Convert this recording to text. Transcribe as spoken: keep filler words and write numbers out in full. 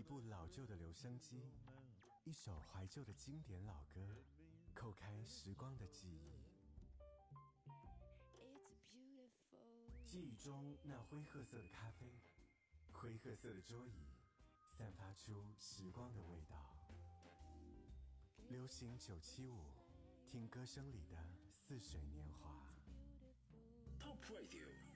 部老旧的留声机，一首怀旧的经典老歌，叩开时光的记忆。记忆中那灰褐色的咖啡，灰褐色的桌椅，散发出时光的味道。流行九七五，听歌声里的似水年华。 Top Radio